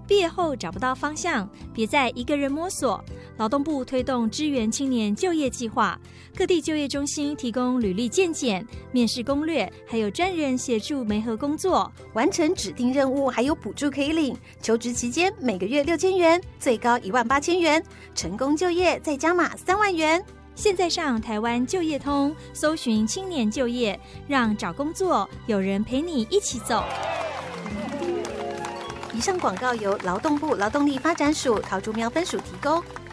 毕业后找不到方向，别再一个人摸索。劳动部推动支援青年就业计划，各地就业中心提供履历健检、面试攻略，还有专人协助媒合工作。 完成指定任务还有补助可以领，求职期间每个月6000元，最高18000元，成功就业再加码3万元。 现在上台湾就业通，搜寻青年就业，让找工作有人陪你一起走。 以上广告由劳动部劳动力发展署桃竹苗分署提供。